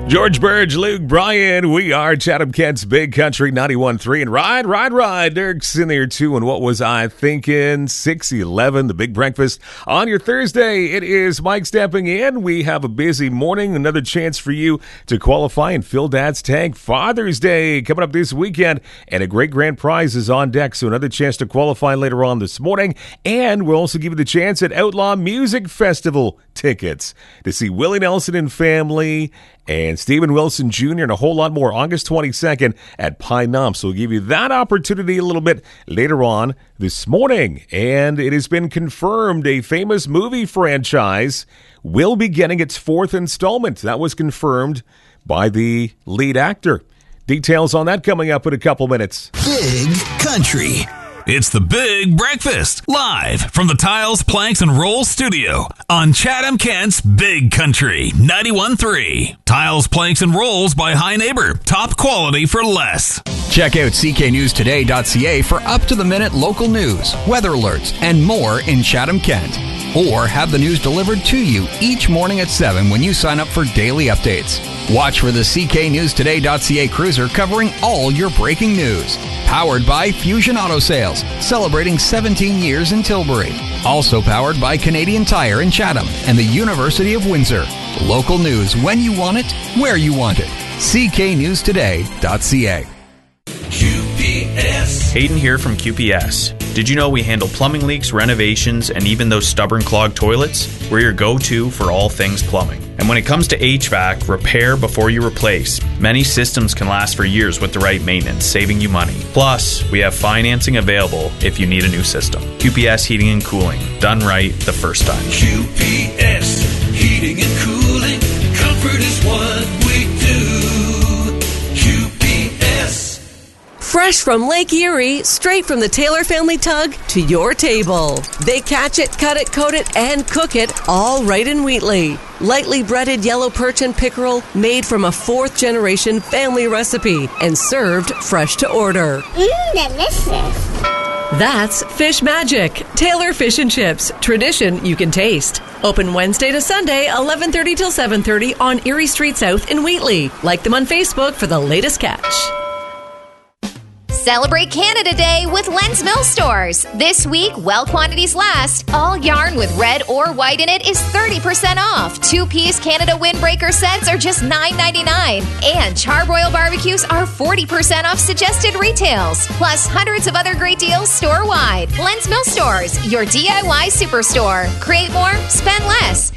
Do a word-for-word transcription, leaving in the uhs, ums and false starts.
George Burge, Luke Bryan, we are Chatham Kent's Big Country ninety-one point three. And ride, ride, ride. Dirk's in there too. And what was I thinking? six eleven, the big breakfast on your Thursday. It is Mike stepping in. We have a busy morning. Another chance for you to qualify and fill Dad's tank. Father's Day coming up this weekend. And a great grand prize is on deck. So another chance to qualify later on this morning. And we'll also give you the chance at Outlaw Music Festival tickets to see Willie Nelson and family and Stephen Wilson Junior and a whole lot more August twenty-second at Pine Knob. So we'll give you that opportunity a little bit later on this morning. And it has been confirmed a famous movie franchise will be getting its fourth installment. That was confirmed by the lead actor. Details on that coming up in a couple minutes. Big Country. It's the Big Breakfast, live from the Tiles, Planks, and Rolls studio on Chatham Kent's Big Country ninety-one point three. Tiles, Planks, and Rolls by High Neighbor. Top quality for less. Check out c k news today dot c a for up-to-the-minute local news, weather alerts, and more in Chatham Kent. Or have the news delivered to you each morning at seven when you sign up for daily updates. Watch for the c k news today dot c a cruiser covering all your breaking news. Powered by Fusion Auto Sales, celebrating seventeen years in Tilbury. Also powered by Canadian Tire in Chatham and the University of Windsor. Local news when you want it, where you want it. c k news today dot c a. Q P S. Hayden here from Q P S. Did you know we handle plumbing leaks, renovations, and even those stubborn clogged toilets? We're your go-to for all things plumbing. And when it comes to H V A C, repair before you replace. Many systems can last for years with the right maintenance, saving you money. Plus, we have financing available if you need a new system. Q P S Heating and Cooling. Done right the first time. Q P S. Heating and Cooling. Comfort is what we do. Q P S. Fresh from Lake Erie, straight from the Taylor family tug to your table. They catch it, cut it, coat it, and cook it all right in Wheatley. Lightly breaded yellow perch and pickerel made from a fourth generation family recipe and served fresh to order. Mmm, delicious. That's Fish Magic, Taylor Fish and Chips, tradition you can taste. Open Wednesday to Sunday, eleven thirty till seven thirty on Erie Street South in Wheatley. Like them on Facebook for the latest catch. Celebrate Canada Day with Lens Mill Stores. This week, while quantities last, all yarn with red or white in it is thirty percent off. Two-piece Canada Windbreaker sets are just nine ninety-nine. And Charbroil barbecues are forty percent off suggested retails. Plus hundreds of other great deals store-wide. Lens Mill Stores, your D I Y superstore. Create more, spend less.